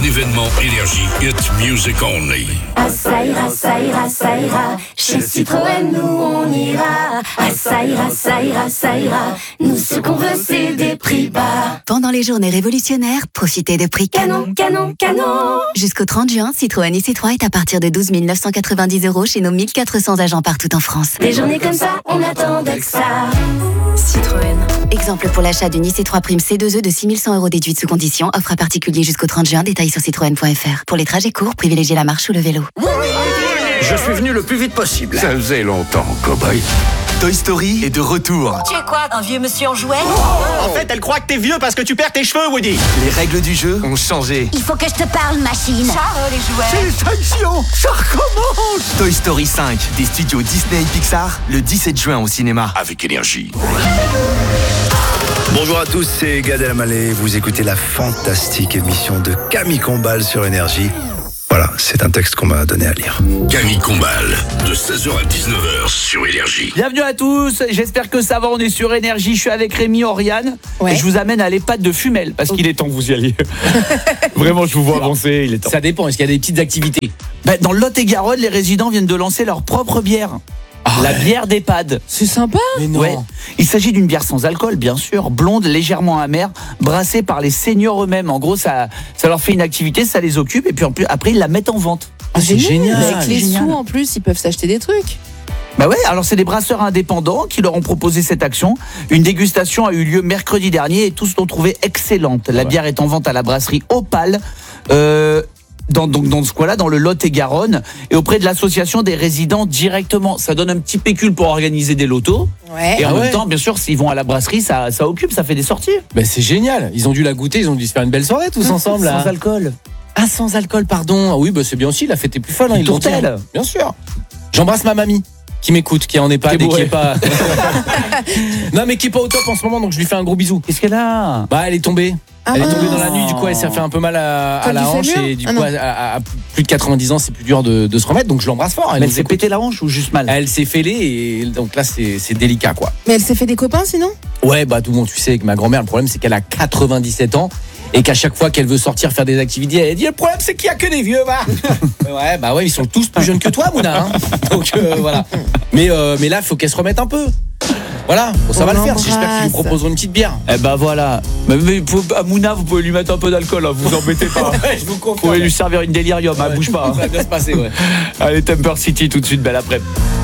événement Énergie Hit Music Only. Ah ça ira, ça ira, ça ira. Chez Citroën, nous on ira. Ah ça ira, ça ira, ça ira. Nous ce qu'on veut c'est des prix bas. Pendant les journées révolutionnaires, profitez de prix Canon, canon, canon. Jusqu'au 30 juin, Citroën IC3 est à partir de 12 990 € chez nos 1400 agents partout en France. Des journées comme ça, on attendait que ça. Citroën. Exemple pour l'achat d'une IC3 Prime C2E de 6 100 € déduite sous condition. Offre à particulier jusqu'au 30 juin. Détails sur citroën.fr. Pour les trajets courts, privilégiez la marche ou le vélo. Je suis venu le plus vite possible. Ça faisait longtemps, cow-boy. Toy Story est de retour. Tu es quoi, un vieux monsieur en jouet? En fait, elle croit que t'es vieux parce que tu perds tes cheveux, Woody. Les règles du jeu ont changé. Il faut que je te parle, machine. Ciao, les jouets. Félicitations, ça recommence. Toy Story 5 des studios Disney et Pixar le 17 juin au cinéma. Avec Énergie. Bonjour à tous, c'est Gad Elmaleh. Vous écoutez la fantastique émission de Camille Combal sur Énergie. Voilà, c'est un texte qu'on m'a donné à lire. Camille Combal, de 16h à 19h sur Énergie. Bienvenue à tous, j'espère que ça va, on est sur Énergie, je suis avec Rémi Oriane et je vous amène à l'EHPAD de Fumel parce qu'il est temps que vous y alliez. Vraiment, je vous vois avancer, il est temps. Ça dépend, est-ce qu'il y a des petites activités? Dans le Lot-et-Garonne, les résidents viennent de lancer leur propre bière. La bière d'EHPAD. C'est sympa. Mais non. Ouais. Il s'agit d'une bière sans alcool, bien sûr, blonde, légèrement amère, brassée par les seniors eux-mêmes. En gros, ça leur fait une activité, ça les occupe, et puis après, ils la mettent en vente. C'est génial. Avec les sous, en plus, ils peuvent s'acheter des trucs. Bah ouais, alors c'est des brasseurs indépendants qui leur ont proposé cette action. Une dégustation a eu lieu mercredi dernier et tous l'ont trouvée excellente. La bière est en vente à la brasserie Opale. Dans ce coin-là, dans le Lot-et-Garonne, et auprès de l'association des résidents directement. Ça donne un petit pécule pour organiser des lotos. Ouais. Et en même temps, bien sûr, s'ils vont à la brasserie, ça occupe, ça fait des sorties. Ben c'est génial. Ils ont dû la goûter, ils ont dû se faire une belle soirée tous ensemble. Sans alcool. Ah, sans alcool, pardon. Ah oui, bah c'est bien aussi, la fête est plus folle. Une Ils l'ont dit. tourtelle. Bien sûr. J'embrasse ma mamie qui m'écoute, qui est en EHPAD et qui est pas... Non, mais qui est pas au top en ce moment, donc je lui fais un gros bisou. Qu'est-ce qu'elle a? Bah, elle est tombée. Elle est tombée dans la nuit, du coup elle s'est fait un peu mal à la hanche et du coup à plus de 90 ans c'est plus dur de se remettre, donc je l'embrasse fort. Elle s'est pété la hanche ou juste mal? Elle s'est fêlée et donc là c'est délicat quoi. Mais elle s'est fait des copains sinon? Ouais, bah tout le monde, tu sais, avec ma grand-mère, le problème c'est qu'elle a 97 ans et qu'à chaque fois qu'elle veut sortir faire des activités, elle dit le problème c'est qu'il y a que des vieux va. Ouais, ils sont tous plus jeunes que toi Mouna hein. Donc voilà. Mais là il faut qu'elle se remette un peu. Voilà, bon, ça va le faire, j'espère qu'ils lui proposeront une petite bière. Eh ben voilà. Mais à Mouna, vous pouvez lui mettre un peu d'alcool, hein, vous embêtez pas. Je vous confirme. Vous pouvez lui servir une délirium, bouge pas. Ça va bien se passer, ouais. Allez, Temper City tout de suite, belle après-midi.